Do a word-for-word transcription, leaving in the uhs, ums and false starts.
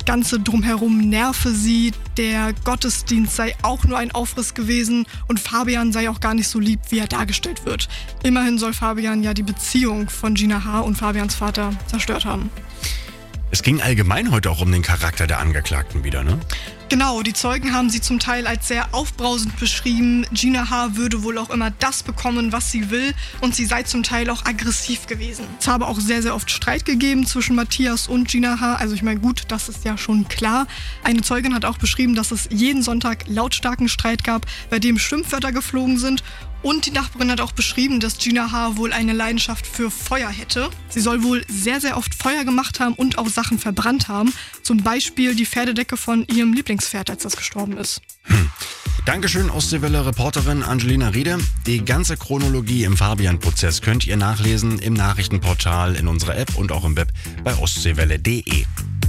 Ganze drumherum nerve sie, der Gottesdienst sei auch nur ein Aufriss gewesen und Fabian sei auch gar nicht so lieb, wie er dargestellt wird. Immerhin soll Fabian ja die Beziehung von Gina H. und Fabians Vater zerstört haben. Es ging allgemein heute auch um den Charakter der Angeklagten wieder, ne? Genau, die Zeugen haben sie zum Teil als sehr aufbrausend beschrieben. Gina H. würde wohl auch immer das bekommen, was sie will, und sie sei zum Teil auch aggressiv gewesen. Es habe auch sehr, sehr oft Streit gegeben zwischen Matthias und Gina H. Also ich meine, gut, das ist ja schon klar. Eine Zeugin hat auch beschrieben, dass es jeden Sonntag lautstarken Streit gab, bei dem Schimpfwörter geflogen sind. Und die Nachbarin hat auch beschrieben, dass Gina H. wohl eine Leidenschaft für Feuer hätte. Sie soll wohl sehr, sehr oft Feuer gemacht haben und auch Sachen verbrannt haben. Zum Beispiel die Pferdedecke von ihrem Lieblingspferd, als das gestorben ist. Hm. Dankeschön, Ostseewelle-Reporterin Angelina Riede. Die ganze Chronologie im Fabian-Prozess könnt ihr nachlesen im Nachrichtenportal, in unserer App und auch im Web bei ostseewelle punkt de.